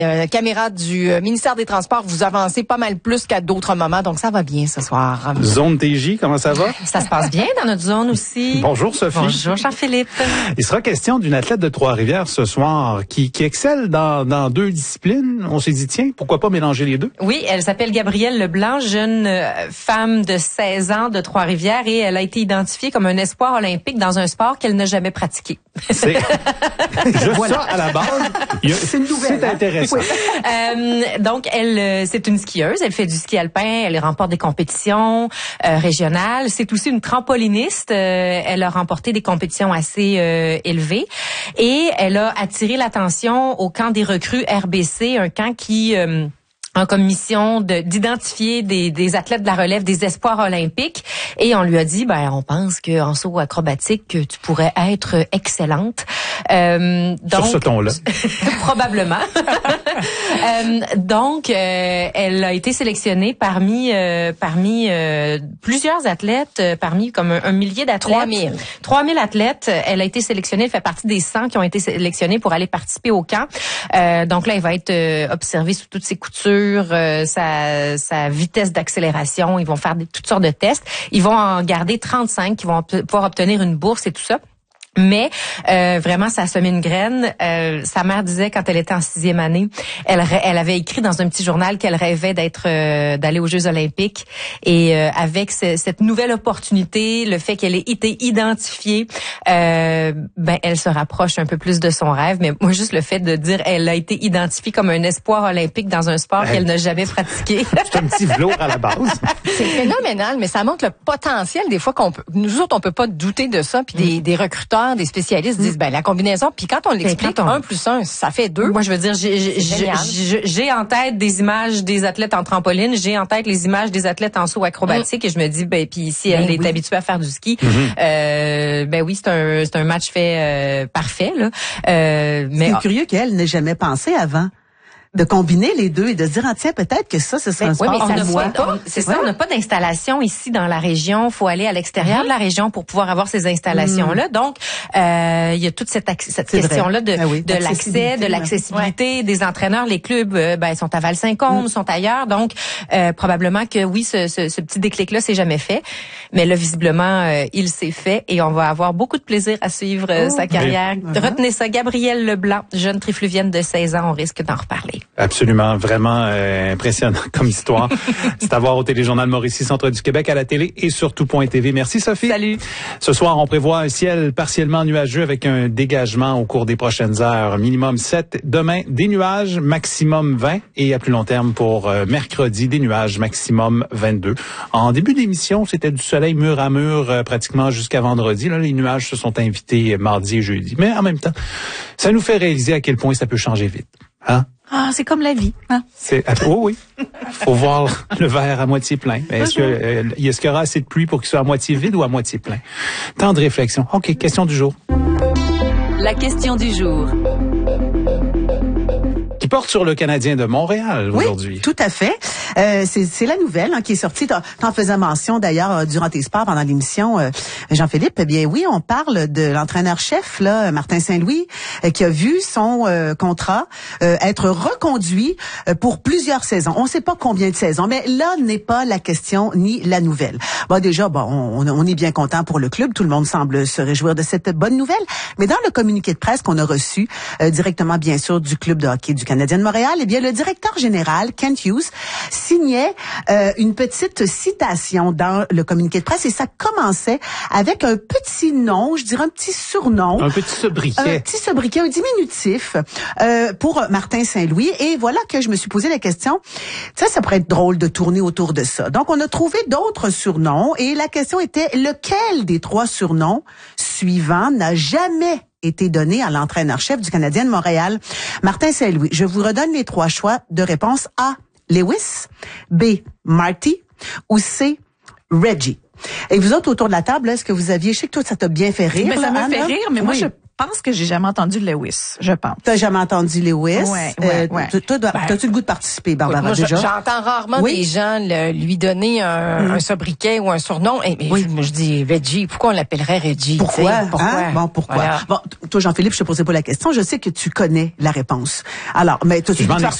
Caméra du ministère des Transports, vous avancez pas mal plus qu'à d'autres moments, donc ça va bien ce soir. Zone TJ, comment ça va? Ça se passe bien dans notre zone aussi. Bonjour Sophie. Bonjour Jean-Philippe. Il sera question d'une athlète de Trois-Rivières ce soir qui excelle dans deux disciplines. On s'est dit, tiens, pourquoi pas mélanger les deux? Oui, elle s'appelle Gabrielle Leblanc, jeune femme de 16 ans de Trois-Rivières et elle a été identifiée comme un espoir olympique dans un sport qu'elle n'a jamais pratiqué. C'est juste ça à la base. C'est une nouvelle. C'est intéressant. Oui. Donc, elle, c'est une skieuse. Elle fait du ski alpin. Elle remporte des compétitions régionales. C'est aussi une trampoliniste. Elle a remporté des compétitions assez élevées. Et elle a attiré l'attention au camp des recrues RBC, un camp qui a comme mission d'identifier des athlètes de la relève, des espoirs olympiques. Et on lui a dit, on pense qu'en saut acrobatique, que tu pourrais être excellente. Sur ce ton-là. Probablement. Donc, elle a été sélectionnée parmi plusieurs athlètes, parmi comme un millier d'athlètes. 3000 athlètes. Elle a été sélectionnée, elle fait partie des 100 qui ont été sélectionnés pour aller participer au camp. Donc là, elle va être observée sous toutes ses coutures, sa vitesse d'accélération. Ils vont faire toutes sortes de tests. Ils vont en garder 35 qui vont pouvoir obtenir une bourse et tout ça. Mais vraiment, ça a semé une graine. Sa mère disait quand elle était en 6e année, elle avait écrit dans un petit journal qu'elle rêvait d'aller aux Jeux Olympiques. Et avec cette nouvelle opportunité, le fait qu'elle ait été identifiée, elle se rapproche un peu plus de son rêve. Mais moi, juste le fait de dire elle a été identifiée comme un espoir olympique dans un sport qu'elle n'a jamais pratiqué. C'est un petit velours à la base. C'est phénoménal, mais ça montre le potentiel des fois nous autres, on peut pas douter de ça. Puis des recruteurs, des spécialistes disent la combinaison, puis quand on l'explique 1 plus 1, ça fait 2. Moi je veux dire j'ai en tête des images des athlètes en trampoline, j'ai en tête les images des athlètes en saut acrobatique et je me dis puis si elle est habituée à faire du ski, oui, c'est un match fait parfait là. Mais c'est curieux qu'elle n'ait jamais pensé avant de combiner les deux et de se dire tiens, peut-être que ça serait un sport pour moi. C'est ça, on n'a pas d'installation ici dans la région, faut aller à l'extérieur de la région pour pouvoir avoir ces installations là. Donc il y a toute cette question là de l'accès, de l'accessibilité des entraîneurs, les clubs sont à Val-Saint-Côme, sont ailleurs. Donc probablement que oui, ce petit déclic là c'est jamais fait, mais là visiblement il s'est fait et on va avoir beaucoup de plaisir à suivre sa carrière. Retenez ça, Gabrielle Leblanc, jeune trifluvienne de 16 ans, on risque d'en reparler. Absolument, vraiment impressionnant comme histoire. C'est à voir au Téléjournal Mauricie, Centre du Québec, à la télé et sur tout.tv. Merci Sophie. Salut. Ce soir, on prévoit un ciel partiellement nuageux avec un dégagement au cours des prochaines heures. Minimum 7. Demain, des nuages, maximum 20. Et à plus long terme pour mercredi, des nuages, maximum 22. En début d'émission, c'était du soleil mur à mur pratiquement jusqu'à vendredi. Là, les nuages se sont invités mardi et jeudi. Mais en même temps, ça nous fait réaliser à quel point ça peut changer vite. Hein? Ah, c'est comme la vie. Hein? Oui. Faut voir le verre à moitié plein. Est-ce qu'il y aura assez de pluie pour qu'il soit à moitié vide ou à moitié plein? Temps de réflexion. OK, question du jour. La question du jour. Qui porte sur le Canadien de Montréal aujourd'hui. Oui, tout à fait. C'est la nouvelle qui est sortie. T'en faisais mention d'ailleurs durant tes sports pendant l'émission, Jean-Philippe. Eh bien oui, on parle de l'entraîneur-chef là, Martin Saint-Louis, qui a vu son contrat être reconduit pour plusieurs saisons. On ne sait pas combien de saisons, mais là n'est pas la question ni la nouvelle. Déjà, on est bien content pour le club. Tout le monde semble se réjouir de cette bonne nouvelle. Mais dans le communiqué de presse qu'on a reçu directement, bien sûr, du club de hockey du Canadien de Montréal, eh bien le directeur général Kent Hughes signait une petite citation dans le communiqué de presse et ça commençait avec un petit nom, je dirais un petit surnom. Un petit sobriquet. Un diminutif pour Martin Saint-Louis. Et voilà que je me suis posé la question, ça pourrait être drôle de tourner autour de ça. Donc, on a trouvé d'autres surnoms et la question était lequel des 3 surnoms suivants n'a jamais été donné à l'entraîneur-chef du Canadien de Montréal, Martin Saint-Louis. Je vous redonne les 3 choix de réponse. A, Lewis, B, Marty ou C, Reggie. Et vous autres autour de la table, est-ce que vous aviez, je sais que toi ça t'a bien fait rire. Mais ça m'a fait rire, mais moi je pense que j'ai jamais entendu Lewis, je pense. T'as jamais entendu Lewis? Ouais. T'as-tu le goût de participer, Barbara, moi, déjà? J'entends rarement des gens lui donner un sobriquet ou un surnom. Et, je dis Reggie. Pourquoi on l'appellerait Reggie? Pourquoi? Hein? Bon, pourquoi? Voilà. Bon, toi, Jean-Philippe, je te posais pas la question. Je sais que tu connais la réponse. Alors, mais toi, tu